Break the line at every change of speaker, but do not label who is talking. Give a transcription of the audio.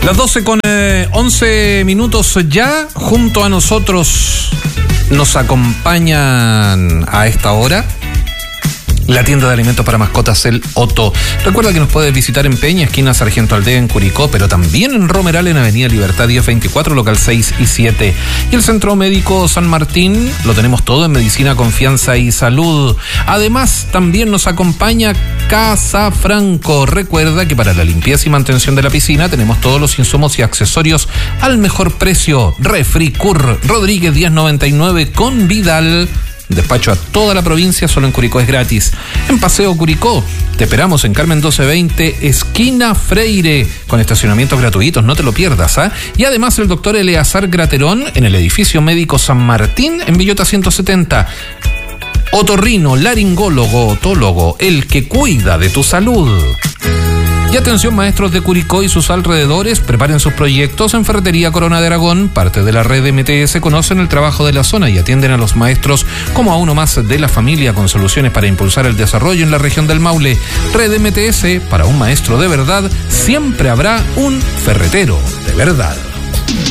Las 12 con 11 minutos ya. Junto a nosotros nos acompañan a esta hora la tienda de alimentos para mascotas El Otto. Recuerda que nos puedes visitar en Peña, esquina Sargento Aldea en Curicó, pero también en Romeral en Avenida Libertad 1024, local 6 y 7. Y el Centro Médico San Martín, lo tenemos todo en medicina, confianza y salud. Además, también nos acompaña Casa Franco. Recuerda que para la limpieza y mantención de la piscina tenemos todos los insumos y accesorios al mejor precio. Refricur Rodríguez 1099 con Vidal. Despacho a toda la provincia, solo en Curicó es gratis. En Paseo Curicó, te esperamos en Carmen 1220, esquina Freire, con estacionamientos gratuitos, no te lo pierdas, ¿ah? Y además el doctor Eleazar Graterón en el edificio médico San Martín, en Villota 170. Otorrino, laringólogo, otólogo, el que cuida de tu salud. Y atención, maestros de Curicó y sus alrededores, preparen sus proyectos en Ferretería Corona de Aragón, parte de la red MTS, conocen el trabajo de la zona y atienden a los maestros como a uno más de la familia, con soluciones para impulsar el desarrollo en la región del Maule. Red MTS, para un maestro de verdad, siempre habrá un ferretero de verdad.